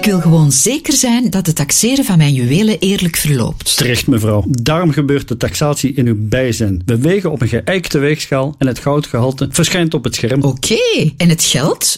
Ik wil gewoon zeker zijn dat het taxeren van mijn juwelen eerlijk verloopt. Terecht, mevrouw. Daarom gebeurt de taxatie in uw bijzijn. We wegen op een geëikte weegschaal en het goudgehalte verschijnt op het scherm. Oké, en het geld?